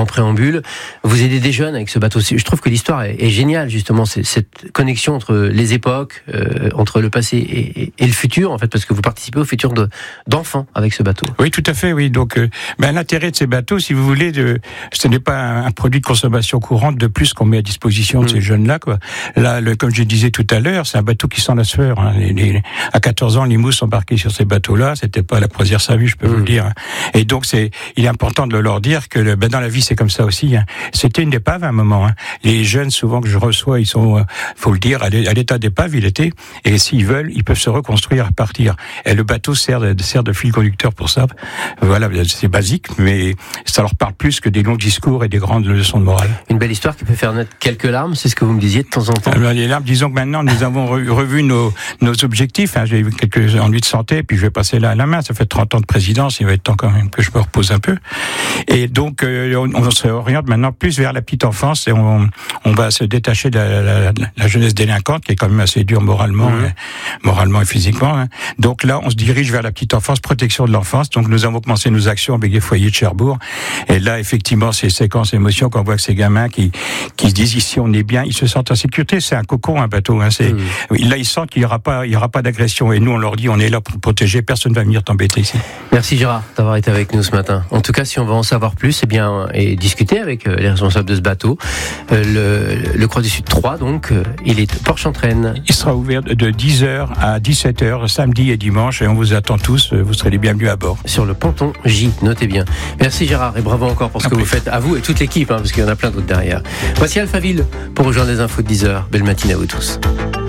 en préambule. Vous aidez des jeunes avec ce bateau. Je trouve que l'histoire est géniale, justement, cette connexion entre les époques, entre le passé et le futur, en fait, parce que vous participez au futur d'enfants avec ce bateau. Oui, tout à fait, oui. Donc, l'intérêt de ces bateaux, si vous voulez, ce n'est pas un produit de consommation courante de plus qu'on met à disposition de ces jeunes-là, quoi. Là, comme je disais tout à l'heure, c'est un bateau qui sent la sueur. Hein. À 14 ans, les mousses embarquaient sur ces bateaux-là. C'était pas la croisière Savus, je peux vous le dire. Hein. Et donc, il est important de leur dire que dans la vie, c'est comme ça aussi. Hein. C'était une épave à un moment. Hein. Les jeunes, souvent que je reçois, ils sont, faut le dire, à l'état d'épave, il était. Et s'ils veulent, ils peuvent se reconstruire à partir. Et le bateau sert de fil conducteur pour ça. Voilà, c'est basique, mais ça leur parle plus que des longs discours et des grandes leçons de morale. Une belle histoire qui peut faire naître quelques larmes, c'est ce que vous me disiez de temps en temps. Alors, les larmes, disons que maintenant, nous avons revu nos objectifs. Hein. J'ai eu quelques ennuis de santé, puis je vais passer là à la main. Ça fait 30 ans de présidence, il va être temps quand même que je me repose un peu. Et donc, on se oriente maintenant plus vers la petite enfance et on va se détacher de la jeunesse délinquante, qui est quand même assez dure moralement et physiquement. Hein. Donc là, on se dirige vers la petite enfance, protection de l'enfance. Donc nous avons commencé nos actions avec les foyers de Cherbourg. Et là, effectivement, ces séquences émotions qu'on voit avec ces gamins qui se disent ici on est bien, ils se sentent en sécurité. C'est un cocon, un bateau. Hein. Là, ils sentent qu'il y aura pas d'agression. Et nous, on leur dit, on est là pour protéger. Personne ne va venir t'embêter ici. Merci Gérard d'avoir été avec nous ce matin. En tout cas, si on veut en savoir plus, et discuter avec les responsables de ce bateau, le Croix du Sud 3, donc, il est Port-Chantraine. Il sera ouvert de 10h à 17h, samedi et dimanche, et on vous attend tous. Vous serez les bienvenus à bord. Sur le ponton J, notez bien. Merci Gérard, et bravo encore pour ce que vous faites, à vous et toute l'équipe, parce qu'il y en a plein d'autres derrière. Voici Alphaville pour rejoindre les infos de 10h. Belle matinée à vous tous.